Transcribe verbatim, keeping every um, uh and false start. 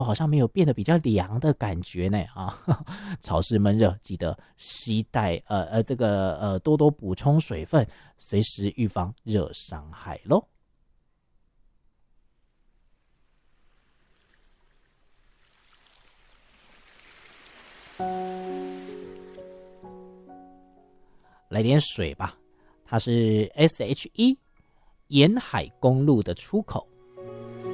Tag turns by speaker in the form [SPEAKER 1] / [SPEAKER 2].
[SPEAKER 1] 好像没有变得比较凉的感觉呢啊，潮湿闷热，记得携带呃呃这个呃多多补充水分，随时预防热伤害咯。来点水吧，它是 S H E 沿海公路的出口，